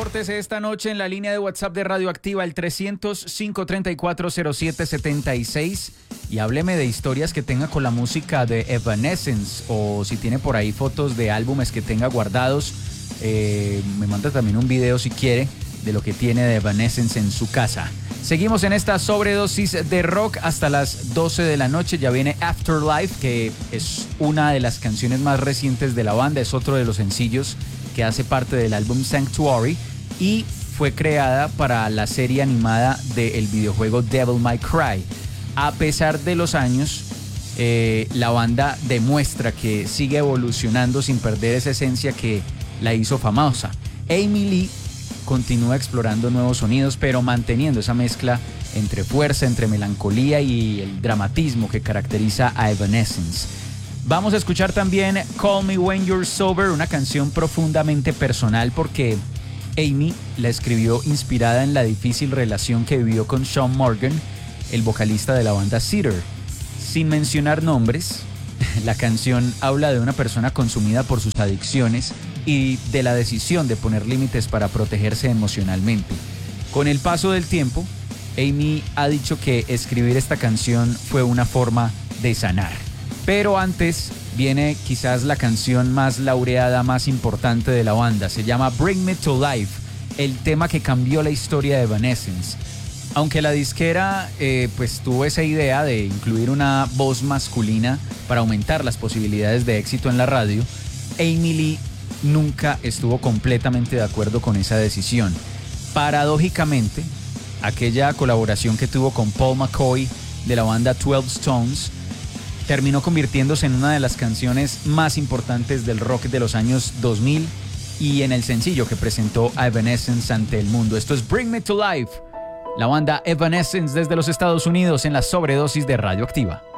repórtese esta noche en la línea de WhatsApp de Radioactiva, el 300-534-0776, y hábleme de historias que tenga con la música de Evanescence, o si tiene por ahí fotos de álbumes que tenga guardados. Me manda también un video si quiere de lo que tiene de Evanescence en su casa. Seguimos en esta sobredosis de rock hasta las 12 de la noche. Ya viene Afterlife, que es una de las canciones más recientes de la banda, es otro de los sencillos que hace parte del álbum Sanctuary y fue creada para la serie animada del videojuego Devil May Cry. A pesar de los años, la banda demuestra que sigue evolucionando sin perder esa esencia que la hizo famosa. Amy Lee continúa explorando nuevos sonidos, pero manteniendo esa mezcla entre fuerza, entre melancolía y el dramatismo que caracteriza a Evanescence. Vamos a escuchar también Call Me When You're Sober, una canción profundamente personal porque Amy la escribió inspirada en la difícil relación que vivió con Sean Morgan, el vocalista de la banda Seether. Sin mencionar nombres, la canción habla de una persona consumida por sus adicciones y de la decisión de poner límites para protegerse emocionalmente. Con el paso del tiempo, Amy ha dicho que escribir esta canción fue una forma de sanar. Pero antes viene quizás la canción más laureada, más importante de la banda. Se llama Bring Me to Life, el tema que cambió la historia de Evanescence. Aunque la disquera pues tuvo esa idea de incluir una voz masculina para aumentar las posibilidades de éxito en la radio, Amy Lee nunca estuvo completamente de acuerdo con esa decisión. Paradójicamente, aquella colaboración que tuvo con Paul McCoy de la banda 12 Stones terminó convirtiéndose en una de las canciones más importantes del rock de los años 2000 y en el sencillo que presentó a Evanescence ante el mundo. Esto es Bring Me to Life, la banda Evanescence desde los Estados Unidos en la sobredosis de Radioactiva.